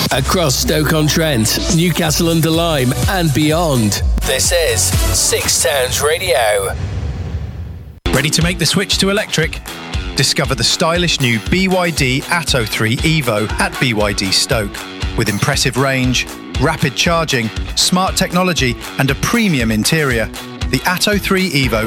Across Stoke-on-Trent, Newcastle-under-Lyme and beyond. This is Six Towns Radio. Ready to make the switch to electric? Discover the stylish new BYD Atto 3 Evo at BYD Stoke. With impressive range, rapid charging, smart technology and a premium interior, the Atto 3 Evo